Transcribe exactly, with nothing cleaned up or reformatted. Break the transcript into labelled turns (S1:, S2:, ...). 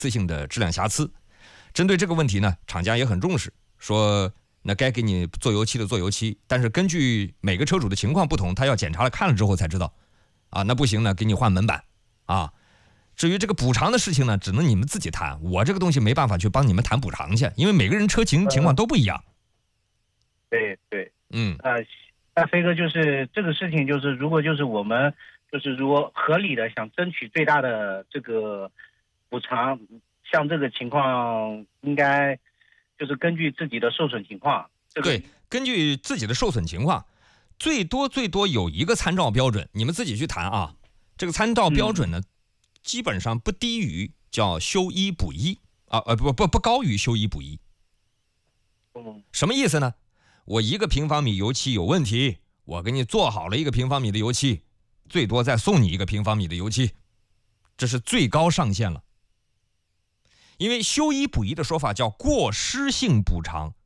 S1: 次性的质量瑕疵。针对这个问题呢，厂家也很重视，说那该给你做油漆的做油漆，但是根据每个车主的情况不同，他要检查了看了之后才知道，啊，那不行呢，给你换门板啊。至于这个补偿的事情呢，只能你们自己谈，我这个东西没办法去帮你们谈补偿去，因为每个人车情情况都不一样。
S2: 对对，
S1: 嗯，
S2: 呃，那飞哥就是这个事情，就是如果就是我们就是如果合理的想争取最大的这个补偿，像这个情况应该就是根据自己的受损情况，这个、
S1: 对，根据自己的受损情况，最多最多有一个参照标准，你们自己去谈啊。这个参照标准呢，嗯、基本上不低于叫修一补一啊，呃不不不高于修一补一。
S2: 嗯，
S1: 什么意思呢？我一个平方米油漆有问题，我给你做好了一个平方米的油漆，最多再送你一个平方米的油漆，这是最高上限了。因为修一补一的说法叫过失性补偿，